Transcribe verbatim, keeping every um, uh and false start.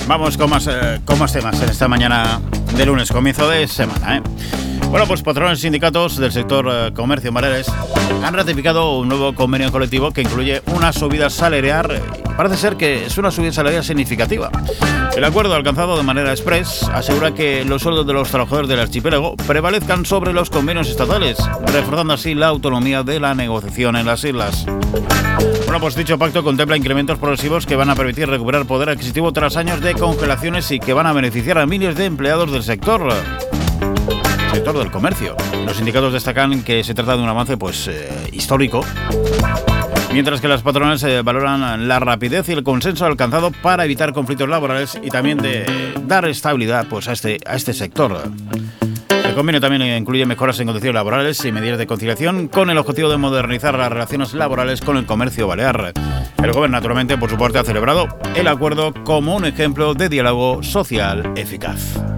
Vamos con más, eh, con más temas en esta mañana de lunes, comienzo de semana, ¿eh? Bueno, pues patrones y sindicatos del sector eh, comercio en Baleares han ratificado un nuevo convenio colectivo que incluye una subida salarial. Parece ser que es una subida salarial significativa. El acuerdo alcanzado de manera express asegura que los sueldos de los trabajadores del archipiélago prevalezcan sobre los convenios estatales, reforzando así la autonomía de la negociación en las islas. Bueno, pues dicho pacto contempla incrementos progresivos que van a permitir recuperar poder adquisitivo tras años de congelaciones y que van a beneficiar a miles de empleados del sector. sector del comercio. Los sindicatos destacan que se trata de un avance pues eh, histórico, mientras que las patronales eh, valoran la rapidez y el consenso alcanzado para evitar conflictos laborales y también de dar estabilidad pues a este, a este sector. El convenio también incluye mejoras en condiciones laborales y medidas de conciliación con el objetivo de modernizar las relaciones laborales con el comercio balear. El gobierno, naturalmente, por su parte, ha celebrado el acuerdo como un ejemplo de diálogo social eficaz.